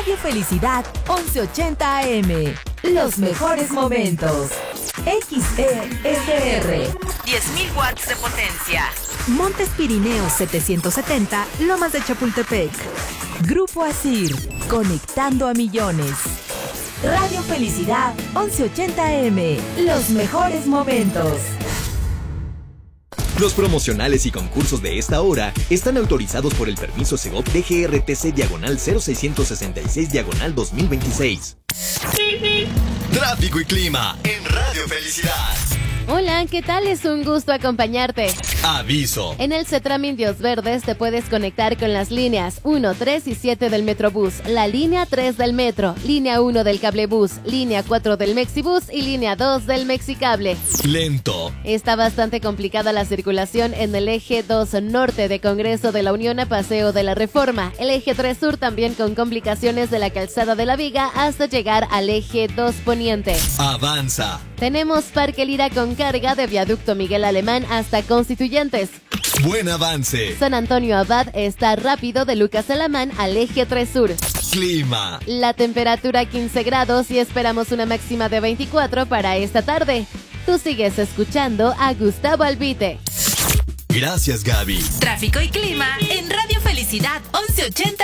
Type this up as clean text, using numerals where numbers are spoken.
Radio Felicidad 1180 AM. Los mejores momentos. XESR. 10.000 watts de potencia. Montes Pirineos 770, Lomas de Chapultepec. Grupo Asir, conectando a millones. Radio Felicidad 1180 AM. Los mejores momentos. Los promocionales y concursos de esta hora están autorizados por el permiso Segov DGRTC/0666/2026. Tráfico y clima en Radio Felicidad. Hola, ¿qué tal? Es un gusto acompañarte. Aviso. En el CETRAM Indios Verdes te puedes conectar con las líneas 1, 3 y 7 del Metrobús, la línea 3 del Metro, línea 1 del Cablebús, línea 4 del Mexibús y línea 2 del Mexicable. Lento. Está bastante complicada la circulación en el eje 2 norte de Congreso de la Unión a Paseo de la Reforma, el eje 3 sur también con complicaciones de la Calzada de la Viga hasta llegar al eje 2 poniente. Avanza. Tenemos Parque Lira con carga de Viaducto Miguel Alemán hasta Constituyentes. Buen avance. San Antonio Abad está rápido de Lucas Alamán al eje 3 sur. Clima. La temperatura 15 grados y esperamos una máxima de 24 para esta tarde. Tú sigues escuchando a Gustavo Albite. Gracias, Gaby. Tráfico y clima en Radio Felicidad 1180